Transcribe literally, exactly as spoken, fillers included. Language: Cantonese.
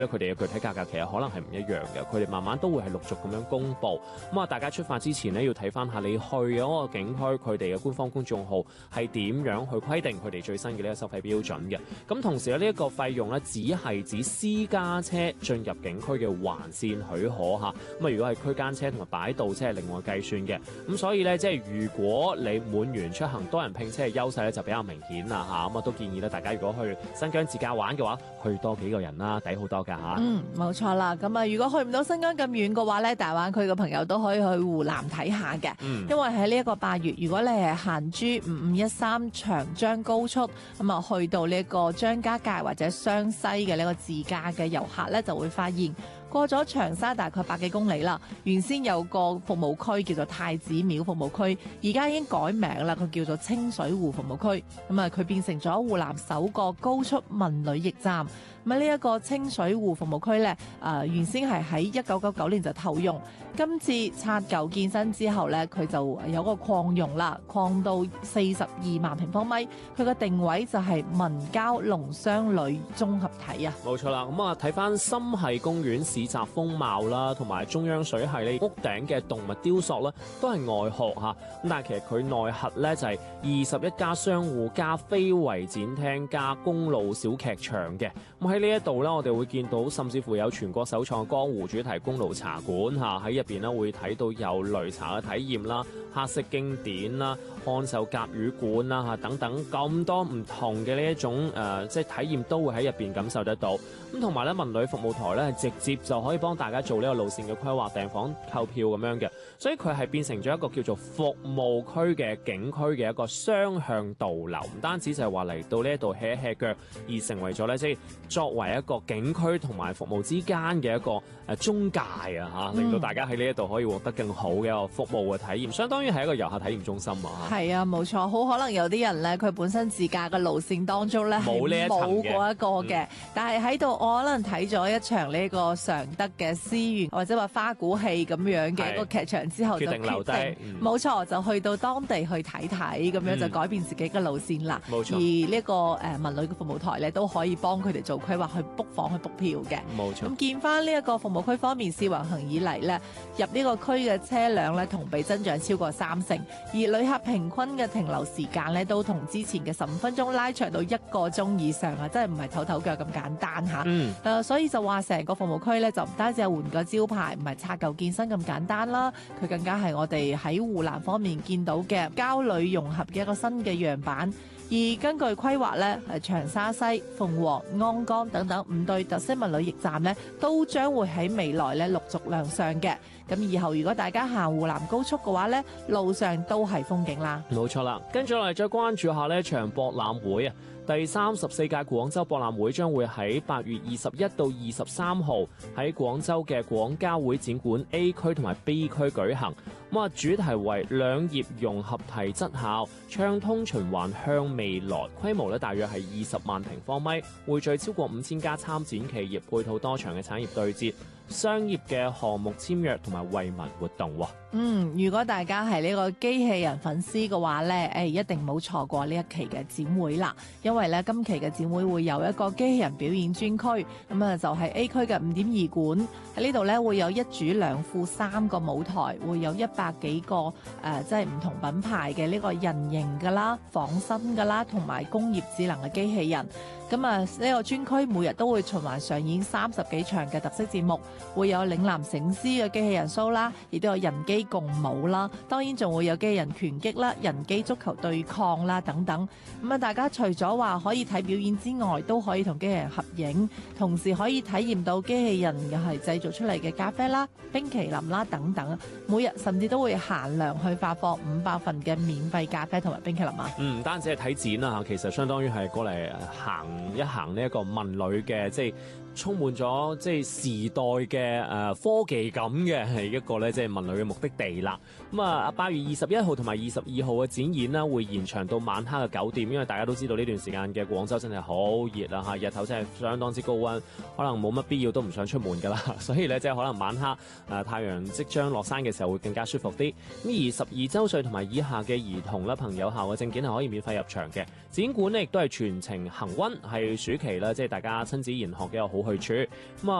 佢哋嘅具體價格其實可能係唔一樣嘅，佢哋慢慢都會係陸續咁樣公布。咁啊，大家出發之前呢，要睇翻下你去嗰個景區，佢哋嘅官方公眾號係點樣去規定佢哋最新嘅呢個收費標準嘅。咁同時呢，呢一個費用呢，只係指私家車進入景區嘅環線許可嚇。咁啊，如果係區間車同埋擺渡車係另外計算嘅。咁所以呢，即係如果你滿員出行，多人拼車嘅優勢咧就比較明顯啦嚇。咁啊，都建議咧大家如果去新疆自駕玩嘅話，去多幾個人啦，抵好多㗎嚇。 嗯，冇錯啦。咁啊，如果去唔到新疆咁遠嘅話咧，大灣區嘅朋友都可以去湖南睇下嘅。嗯，因為喺呢一個八月，如果你係行 G 五五一三長江高速咁啊，去到呢一個張家界或者湘西嘅呢個自駕嘅遊客咧，就會發現過咗長沙大概百幾公里啦，原先有個服務區叫做太子廟服務區，而家已經改名啦，佢叫做清水湖服務區。咁啊，佢變成咗湖南首個高速文旅驛站。咁啊，呢一個清水湖服務區咧，誒、呃、原先係喺一九九九年就投用，今次拆舊建新之後咧，佢就有個擴容啦，擴到四十二萬平方米。佢嘅定位就係文交農商旅綜合體啊。 冇錯啦，咁啊睇翻心繫公園市集風貌啦，同埋中央水系呢屋頂嘅動物雕塑咧，都係外殼嚇。咁但係其實佢內核咧就係二十一家商戶加非遺展廳加公路小劇場嘅。咁喺呢一度咧，我哋會見到甚至乎有全國首創江湖主題公路茶館嚇，喺入邊咧會睇到有擂茶嘅體驗啦、黑色經典啦、看壽甲魚館啦嚇等等咁多唔同嘅呢一種誒、呃，即係體驗都會喺入邊感受得到。咁同埋咧，文旅服務台咧係直接就可以幫大家做呢個路線嘅規劃、訂房、購票咁樣嘅，所以佢係變成咗一個叫做服務區嘅景區嘅一個雙向導流，唔單止就係話嚟到呢一度吃一吃腳，而成為咗咧即係作為一個景區同埋服務之間嘅一個誒中介啊嚇，令到大家喺呢一度可以獲得更好嘅一個服務嘅體驗，相當於係一個遊客體驗中心啊。 係啊，冇錯，好可能有啲人咧，佢本身自駕嘅路線當中咧係冇嗰一個嘅，嗯、但係喺度我可能睇咗一場呢個常德嘅思源或者話花鼓戲咁樣嘅一個劇場之後，就決定留低，冇錯、嗯，就去到當地去睇睇，咁樣就改變自己嘅路線啦。冇錯、嗯，而呢、這個誒、呃、文旅嘅服務台咧都可以幫佢哋做規劃，去 book 房去 book 票嘅。冇錯。咁見翻呢一個服務區方面，試運行以嚟咧，入呢個區嘅車輛咧同比增長超過三成，而旅客平均嘅停留時間咧都同之前嘅十五分鐘拉長到一個鐘以上啊！真係唔係唞唞腳咁簡單嚇。嗯。誒、呃，所以就話成個服務區咧就唔單止係換個招牌，唔係拆舊建新咁簡單啦，佢更加係我哋喺湖南方面見到嘅郊旅融合嘅一個新嘅樣板。而根據規劃咧，係長沙西、鳳凰、鞍江等等五對特色文旅驛站咧，都將會喺未來咧陸續亮相嘅。咁以後如果大家行湖南高速嘅話咧，路上都係風景啦。冇錯啦， 跟住落嚟再關注下呢一場博覽會啊！第三十四屆廣州博覽會將會喺八月二十一到二十三號喺廣州嘅廣交會展館 A 區同埋 B 區舉行。咁啊，主題為兩業融合提質效，暢通循環向未來。規模咧大約係二十萬平方米，匯聚超過五千家參展企業，配套多場嘅產業對接、商業嘅項目簽約同埋惠民活動。 嗯，如果大家係呢個機器人粉絲嘅話咧，誒一定冇錯過呢一期嘅展會啦。因為咧今期嘅展會會有一個機器人表演專區，咁啊就係 A 區嘅五點二館喺呢度咧會有一主兩副三個舞台，會有一百幾個誒即係唔同品牌嘅呢個人形噶啦、仿生噶啦，同埋工業智能嘅機器人。咁啊，呢個專區每日都會循環上演三十幾場嘅特色節目，會有嶺南醒獅嘅機器人 show 啦，亦都有人機共舞啦，當然仲會有機器人拳擊啦、人機足球對抗啦等等。咁啊，大家除咗話可以睇表演之外，都可以同機器人合影，同時可以體驗到機器人又係製造出嚟嘅咖啡啦、冰淇淋啦等等。每日甚至都會限量去發放五百份嘅免費咖啡同埋冰淇淋啊！ 嗯，唔單止係睇展啊，其實相當於係過嚟行一行呢一個文旅嘅，即係充滿咗即係時代嘅誒、呃、科技感嘅係一個咧，即係文旅嘅目的地啦。咁啊，八月二十一號同埋二十二號嘅展演呢，會延長到晚黑嘅九點，因為大家都知道呢段時間嘅廣州真係好熱啦嚇，日頭真係相當之高溫，可能冇乜必要都唔想出門㗎啦。所以咧，即係可能晚黑誒、呃、太陽即將落山嘅時候會更加舒服啲。咁而十二周歲同埋以下嘅兒童啦、朋友校嘅證件係可以免費入場嘅。展館呢亦都係全程恆溫，係暑期啦，即係大家親子研學嘅一個好冇去處。咁啊